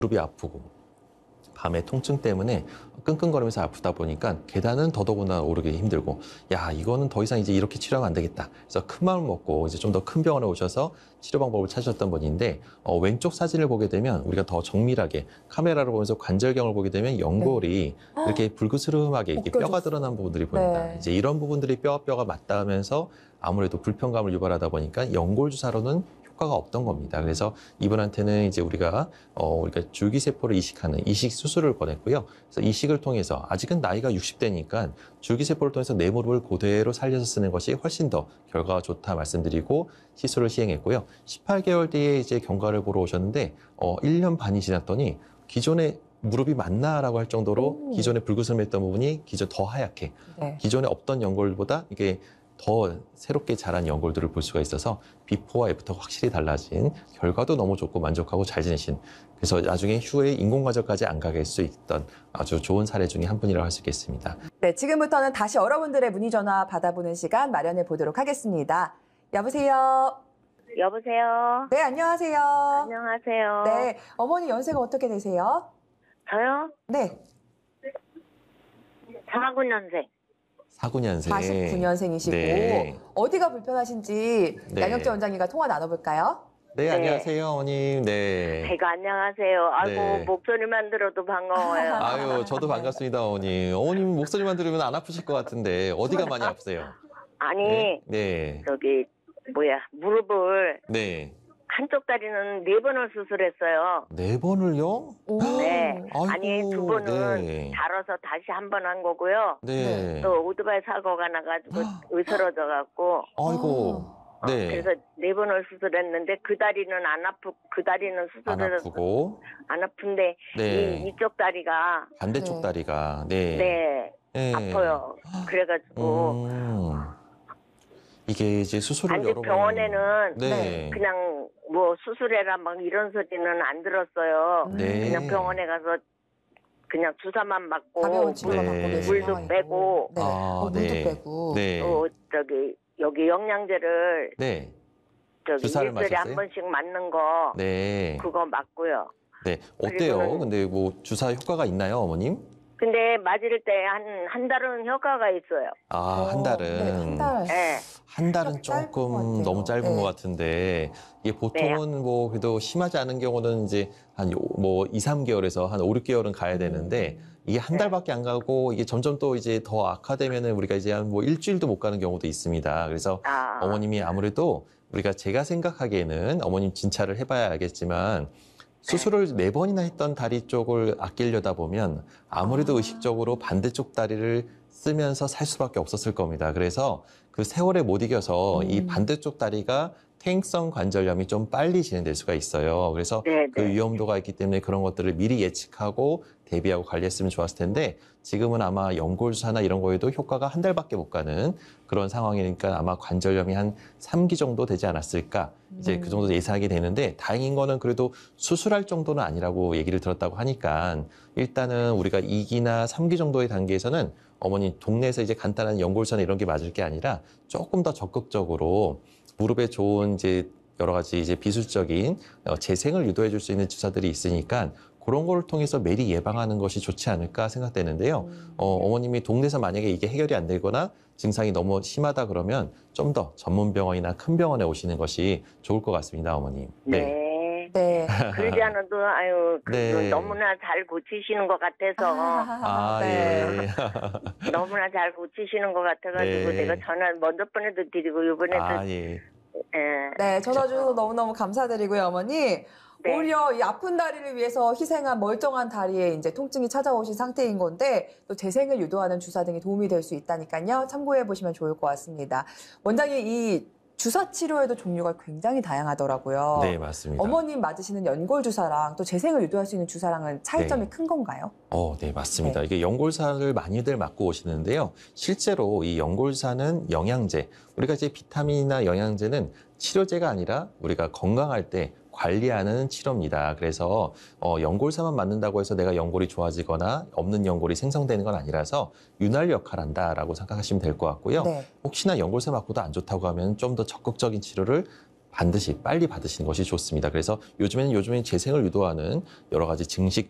무릎이 아프고 밤에 통증 때문에 끙끙거리면서 아프다 보니까 계단은 더더구나 오르기 힘들고, 야, 이거는 더 이상 이제 이렇게 치료하면 안 되겠다. 그래서 큰 마음을 먹고 이제 좀 더 큰 병원에 오셔서 치료 방법을 찾으셨던 분인데, 왼쪽 사진을 보게 되면 우리가 더 정밀하게 카메라로 보면서 관절경을 보게 되면 연골이 이렇게 불그스름하게 이렇게 뼈가 벗겨졌어요. 드러난 부분들이 보인다. 네. 이제 이런 부분들이 뼈와 맞닿으면서 아무래도 불편감을 유발하다 보니까 연골 주사로는 효과가 없던 겁니다. 그래서 이분한테는 이제 우리가 줄기세포를 이식하는 이식 수술을 권했고요. 그래서 이식을 통해서 아직은 나이가 60대니까 줄기세포를 통해서 내 무릎을 그대로 살려서 쓰는 것이 훨씬 더 결과가 좋다 말씀드리고 시술을 시행했고요. 18개월 뒤에 이제 경과를 보러 오셨는데 1년 반이 지났더니 기존에 무릎이 맞나라고 할 정도로 기존에 불구스름했던 부분이 더 하얗게, 네. 기존에 없던 연골보다 이게 더 새롭게 자란 연골들을 볼 수가 있어서 비포와 애프터가 확실히 달라진, 결과도 너무 좋고 만족하고 잘 지내신, 그래서 나중에 휴에 인공관절까지 안 가게 할 수 있던 아주 좋은 사례 중에 한 분이라고 할 수 있겠습니다. 네, 지금부터는 다시 여러분들의 문의 전화 받아보는 시간 마련해 보도록 하겠습니다. 여보세요? 여보세요? 네, 안녕하세요. 안녕하세요. 네, 어머니 연세가 어떻게 되세요? 저요? 네, 49년생. 49년생. 49년생이시고 네. 어디가 불편하신지 네. 양혁재 원장님과 통화 나눠볼까요? 네, 네. 안녕하세요, 어머님. 네. 아이고, 안녕하세요. 아이고, 네. 목소리만 들어도 반가워요. 아유, 저도 반갑습니다, 어머님. 어머님 목소리만 들으면 안 아프실 것 같은데 어디가 많이 아프세요? 아니, 네. 무릎을 네. 한쪽 다리는 4번을 수술했어요. 4번을요? 오. 네. 아이고, 아니, 2번은 네. 다뤄서 다시 한 번 한 거고요. 네. 또 오토바이 사고가 나가지고 으스러져갖고. 아이고. 네. 그래서 4번을 수술했는데 그 다리는 그 다리는 안 수술을 아프고. 안 아픈데 네. 이쪽 다리가 반대쪽 네. 다리가. 네. 네, 네. 아파요. 그래가지고 이게 이제 수술을 아직 여러 번. 병원에는 네. 그냥 뭐 수술해라 막 이런 소리는 안 들었어요. 네. 그냥 병원에 가서 그냥 주사만 맞고 가벼운 치료만 네. 받고 계신 물도 상황이고. 빼고 네. 물도 네. 빼고. 네. 또 여기 영양제를 네. 주사를 일주일에 한 맞았어요? 번씩 맞는 거 네. 그거 맞고요. 네. 어때요? 그리고는- 근데 뭐 주사 효과가 있나요, 어머님? 근데 맞을 때 한 달은 효과가 있어요. 한 달은. 네, 한 달. 네. 한 달은 짧은 것 같아요. 조금 너무 짧은 네. 것 같은데, 이게 보통은 뭐 그래도 심하지 않은 경우는 이제 한 2, 3개월에서 한 5, 6개월은 가야 되는데, 이게 한 달밖에 안 가고 이게 점점 또 이제 더 악화되면은 우리가 이제 한 뭐 일주일도 못 가는 경우도 있습니다. 그래서 어머님이 아무래도 제가 생각하기에는 어머님 진찰을 해봐야 알겠지만, 수술을 4번이나 했던 다리 쪽을 아끼려다 보면 아무래도 의식적으로 반대쪽 다리를 쓰면서 살 수밖에 없었을 겁니다. 그래서 그 세월에 못 이겨서 이 반대쪽 다리가 퇴행성 관절염이 좀 빨리 진행될 수가 있어요. 그래서 네, 그 네. 위험도가 있기 때문에 그런 것들을 미리 예측하고 대비하고 관리했으면 좋았을 텐데, 지금은 아마 연골주사나 이런 거에도 효과가 한 달밖에 못 가는 그런 상황이니까 아마 관절염이 한 3기 정도 되지 않았을까, 이제 그 정도 예상하게 되는데, 다행인 거는 그래도 수술할 정도는 아니라고 얘기를 들었다고 하니까 일단은 우리가 2기나 3기 정도의 단계에서는 어머니 동네에서 이제 간단한 연골주사나 이런 게 맞을 게 아니라 조금 더 적극적으로 무릎에 좋은 이제 여러 가지 이제 비술적인 재생을 유도해 줄 수 있는 주사들이 있으니까 그런 거를 통해서 미리 예방하는 것이 좋지 않을까 생각되는데요. 어머님이 동네에서 만약에 이게 해결이 안 되거나 증상이 너무 심하다 그러면 좀 더 전문 병원이나 큰 병원에 오시는 것이 좋을 것 같습니다, 어머님. 네. 네. 그러지 않아도 네. 너무나 잘 고치시는 것 같아서 네. 예. 너무나 잘 고치시는 것 같아가지고 네. 내가 전화 먼저 번에도 드리고 이번에도 예. 예. 네, 전화 주셔서 너무너무 감사드리고요, 어머니. 네. 오히려 이 아픈 다리를 위해서 희생한 멀쩡한 다리에 이제 통증이 찾아오신 상태인 건데 또 재생을 유도하는 주사 등이 도움이 될 수 있다니까요. 참고해 보시면 좋을 것 같습니다. 원장님, 이 주사 치료에도 종류가 굉장히 다양하더라고요. 네, 맞습니다. 어머님 맞으시는 연골 주사랑 또 재생을 유도할 수 있는 주사랑은 차이점이 네. 큰 건가요? 네, 맞습니다. 네. 이게 연골사를 많이들 맞고 오시는데요. 실제로 이 연골사는 영양제, 우리가 이제 비타민이나 영양제는 치료제가 아니라 우리가 건강할 때 관리하는 치료입니다. 그래서 연골사만 맞는다고 해서 내가 연골이 좋아지거나 없는 연골이 생성되는 건 아니라서 윤활 역할을 한다라고 생각하시면 될 것 같고요. 네. 혹시나 연골사 맞고도 안 좋다고 하면 좀 더 적극적인 치료를 반드시 빨리 받으시는 것이 좋습니다. 그래서 요즘에는 재생을 유도하는 여러 가지 증식